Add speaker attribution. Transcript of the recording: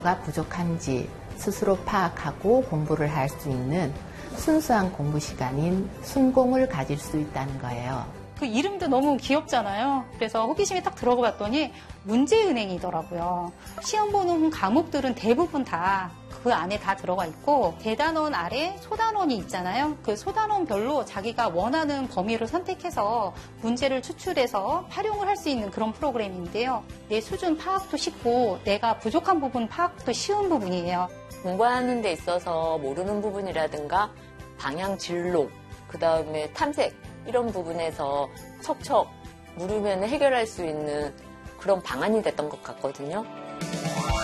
Speaker 1: 가 부족한지 스스로 파악하고 공부를 할 수 있는 순수한 공부 시간인 순공을 가질 수 있다는 거예요.
Speaker 2: 그 이름도 너무 귀엽잖아요. 그래서 호기심에 딱 들어가 봤더니 문제은행이더라고요. 시험 보는 과목들은 대부분 다 그 안에 다 들어가 있고 대단원 아래 소단원이 있잖아요. 그 소단원별로 자기가 원하는 범위를 선택해서 문제를 추출해서 활용을 할 수 있는 그런 프로그램인데요. 내 수준 파악도 쉽고 내가 부족한 부분 파악도 쉬운 부분이에요.
Speaker 3: 공부하는 데 있어서 모르는 부분이라든가 방향 진로, 그 다음에 탐색 이런 부분에서 척척 물으면 해결할 수 있는 그런 방안이 됐던 것 같거든요.